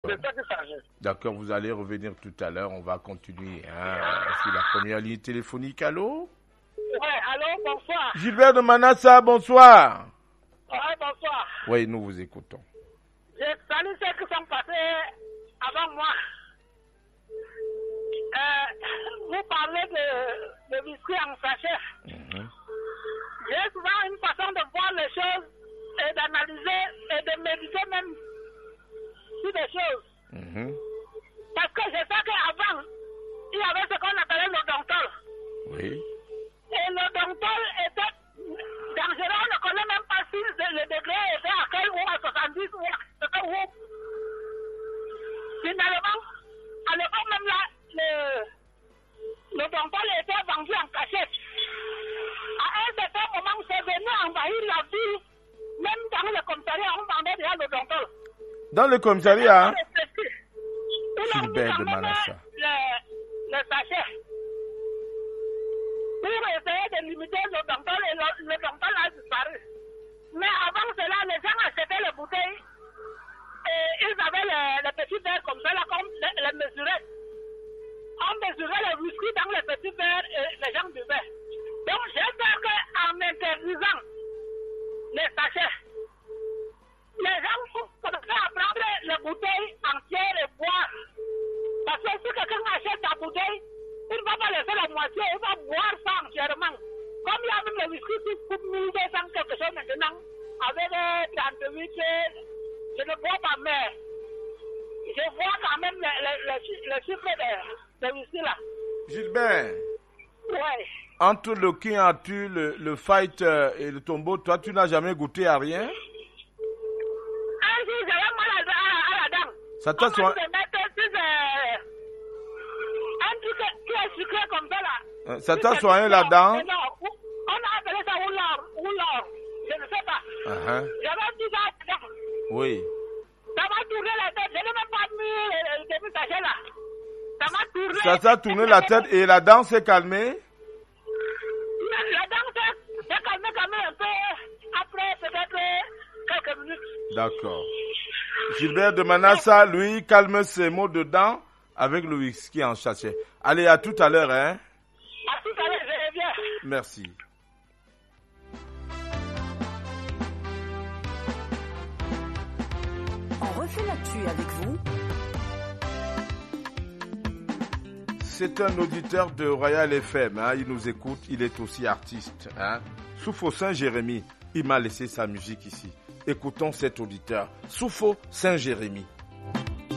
C'est ça qui s'agit. D'accord, vous allez revenir tout à l'heure. On va continuer sur la première ligne téléphonique. Allô? Ouais, allô, bonsoir. Gilbert de Manassa, bonsoir. Ouais, bonsoir. Oui, nous vous écoutons. Je salue ceux qui sont passés avant moi. Vous parlez de whisky en sachet. J'ai souvent une façon de voir les choses et d'analyser et de méditer même sur des choses. Parce que je sais qu'avant, il y avait ce qu'on appelait le domptol. Oui. Et le domptol était dangereux, on ne connaît même pas si le degré était à quel ou à 70 ou à 70 ou. Finalement, à l'époque même là, le domptol était vendu en cachette. À un certain moment, c'est venu envahir la ville. Même dans le commissariat, on vendait déjà le domptol. Dans le commissariat, Gilbert de Manassa. Le sachet. Pour essayer de limiter le domptol, et le domptol a disparu. Mais avant cela, les gens achetaient les bouteilles et ils avaient les petits verres comme ça, là, comme les mesurettes. On mesurait le whisky dans les petits verres et les gens buvaient. Donc j'espère qu'en interdisant les sachets, les gens vont commencer à prendre les bouteilles entières et boire. Parce que si quelqu'un achète la bouteille, il ne va pas laisser la moitié, il va boire ça entièrement. Comme il y a même le whisky qui coûte 1200 quelque chose maintenant, avec 38, je ne bois pas, mais je vois quand même le chiffre de whisky là. Gilbert. Ouais. Entre le King Arthur, le Fight et le Tombeau, toi, tu n'as jamais goûté à rien? Un jour, j'avais mal à la dent. Ça t'a soigné? Un truc qui est sucré comme ça là. Ça t'a soigné la dent? Non, on a appelé ça oulor. Je ne sais pas. J'avais dit ça à la dent. Oui. Ça m'a tourné la tête. Je n'ai même pas mis le début sachet là. Ça m'a tourné. Ça t'a tourné la tête et la dent s'est calmée? La dent s'est calmée quand même un peu après peut-être quelques minutes. D'accord. Gilbert de Manassa, lui, calme ses maux de dents avec le whisky en sachet. Allez, à tout à l'heure, hein? À tout à l'heure, je reviens. Merci. On refait l'actu avec vous. C'est un auditeur de Royal FM, hein, il nous écoute, il est aussi artiste. Hein. Soufo Saint-Jérémy, il m'a laissé sa musique ici. Écoutons cet auditeur, Soufo Saint-Jérémy.